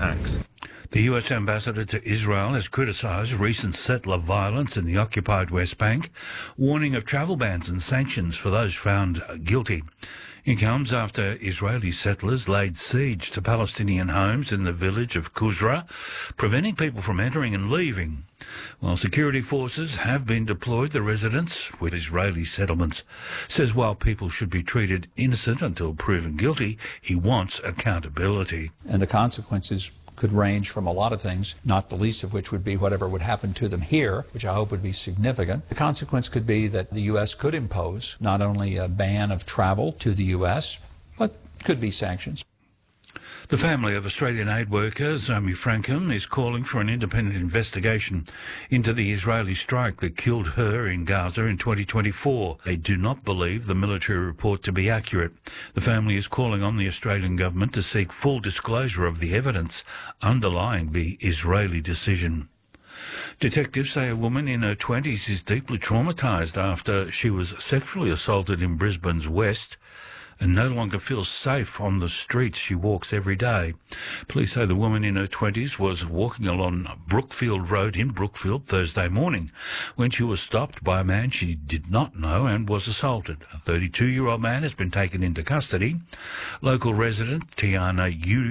attacks. The US ambassador to Israel has criticised recent settler violence in the occupied West Bank, warning of travel bans and sanctions for those found guilty. It comes after Israeli settlers laid siege to Palestinian homes in the village of Kuzra, preventing people from entering and leaving. While security forces have been deployed, the residents with Israeli settlements says while people should be treated innocent until proven guilty, he wants accountability. And the consequences could range from a lot of things, not the least of which would be whatever would happen to them here, which I hope would be significant. The consequence could be that the U.S. could impose not only a ban of travel to the U.S., but could be sanctions. The family of Australian aid worker Zomi Frankham is calling for an independent investigation into the Israeli strike that killed her in Gaza in 2024. They do not believe the military report to be accurate. The family is calling on the Australian government to seek full disclosure of the evidence underlying the Israeli decision. Detectives say a woman in her 20s is deeply traumatised after she was sexually assaulted in Brisbane's West and no longer feels safe on the streets she walks every day. Police say the woman in her 20s was walking along Brookfield Road in Brookfield Thursday morning when she was stopped by a man she did not know and was assaulted. A 32-year-old man has been taken into custody. Local resident Tiana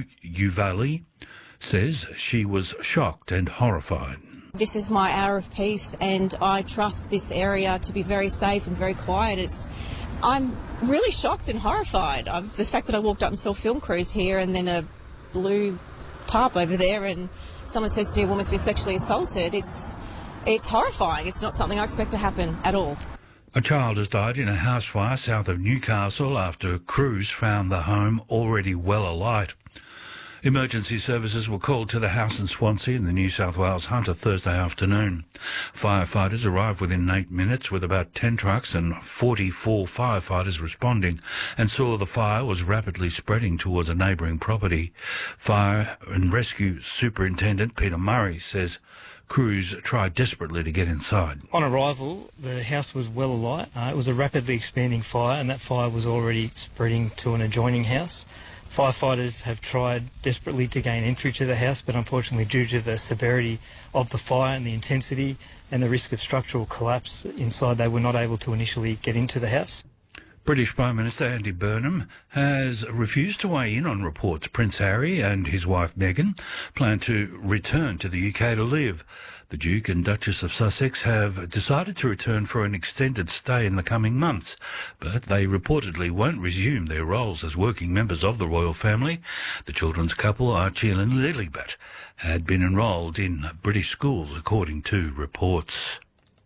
Uvali says she was shocked and horrified. This is my hour of peace and I trust this area to be very safe and very quiet. I'm really shocked and horrified. The fact that I walked up and saw film crews here and then a blue tarp over there and someone says to me a woman's been sexually assaulted, it's horrifying. It's not something I expect to happen at all. A child has died in a house fire south of Newcastle after crews found the home already well alight. Emergency services were called to the house in Swansea in the New South Wales Hunter Thursday afternoon. Firefighters arrived within 8 minutes with about 10 trucks and 44 firefighters responding and saw the fire was rapidly spreading towards a neighbouring property. Fire and Rescue Superintendent Peter Murray says crews tried desperately to get inside. On arrival, the house was well alight. It was a rapidly expanding fire and that fire was already spreading to an adjoining house. Firefighters have tried desperately to gain entry to the house, but unfortunately due to the severity of the fire and the intensity and the risk of structural collapse inside, they were not able to initially get into the house. British Prime Minister Andy Burnham has refused to weigh in on reports Prince Harry and his wife Meghan plan to return to the UK to live. The Duke and Duchess of Sussex have decided to return for an extended stay in the coming months, but they reportedly won't resume their roles as working members of the royal family. The children's couple, Archie and Lilibet, had been enrolled in British schools, according to reports.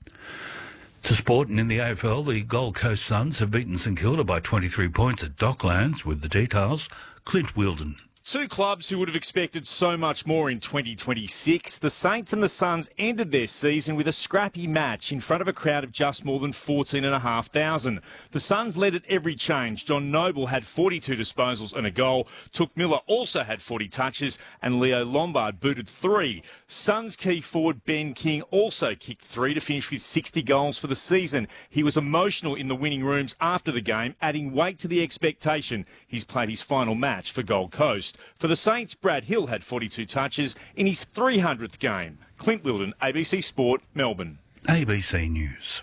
To sport, and in the AFL, the Gold Coast Suns have beaten St Kilda by 23 points at Docklands. With the details, Clint Wilden. Two clubs who would have expected so much more in 2026. The Saints and the Suns ended their season with a scrappy match in front of a crowd of just more than 14,500. The Suns led at every change. John Noble had 42 disposals and a goal. Took Miller also had 40 touches and Leo Lombard booted 3. Suns key forward Ben King also kicked 3 to finish with 60 goals for the season. He was emotional in the winning rooms after the game, adding weight to the expectation. He's played his final match for Gold Coast. For the Saints, Brad Hill had 42 touches in his 300th game. Clint Wilden, ABC Sport, Melbourne. ABC News.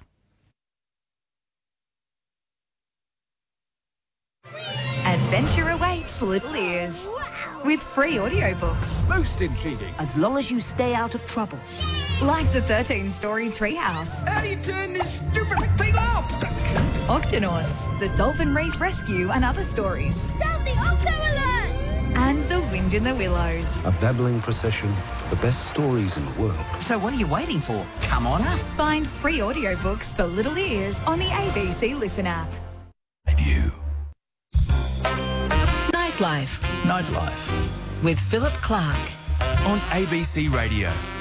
Adventure awaits Little Ears with free audiobooks. Most intriguing. As long as you stay out of trouble. Like the 13-story Treehouse. How do you turn this stupid thing off? Octonauts, the Dolphin Reef Rescue and other stories. Sound the Octo Alert! And The Wind in the Willows. A babbling procession, the best stories in the world. So what are you waiting for? Come on up. Find free audiobooks for Little Ears on the ABC Listen app. Review. Nightlife. Nightlife. With Philip Clark. On ABC Radio.